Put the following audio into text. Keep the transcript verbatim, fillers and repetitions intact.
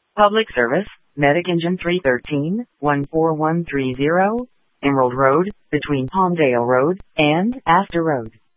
Public Service, Medic Engine three thirteen, one four one three zero, Emerald Road, between Palmdale Road and Astor Road.